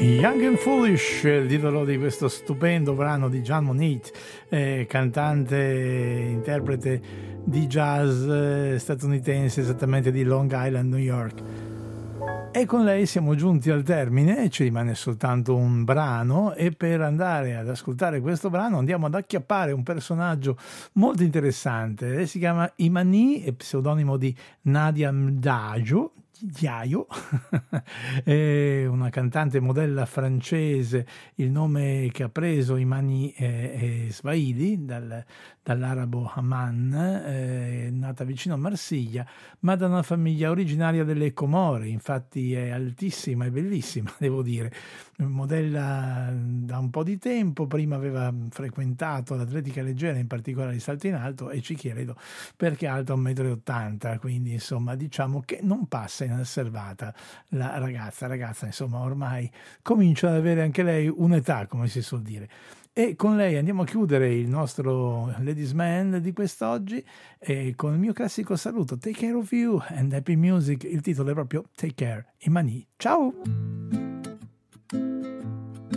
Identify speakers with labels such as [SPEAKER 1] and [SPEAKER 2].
[SPEAKER 1] Young and Foolish, il titolo di questo stupendo brano di John Monette, cantante, interprete di jazz statunitense, esattamente di Long Island, New York. E con lei siamo giunti al termine, ci rimane soltanto un brano, e per andare ad ascoltare questo brano andiamo ad acchiappare un personaggio molto interessante. Lei si chiama Imani, è pseudonimo di Nadia Mdajo, è una cantante modella francese. Il nome che ha preso Imani è Swahili, dall'arabo Haman, nata vicino a Marsiglia, ma da una famiglia originaria delle Comore. Infatti è altissima e bellissima, devo dire. Modella da un po' di tempo, prima aveva frequentato l'atletica leggera, in particolare il salto in alto, e ci chiedo perché è alta 1,80 m, quindi insomma diciamo che non passa inosservata la ragazza, insomma ormai comincia ad avere anche lei un'età, come si suol dire. E con lei andiamo a chiudere il nostro Ladies Man di quest'oggi, e con il mio classico saluto: Take care of you and happy music. Il titolo è proprio Take Care, Imani. Ciao!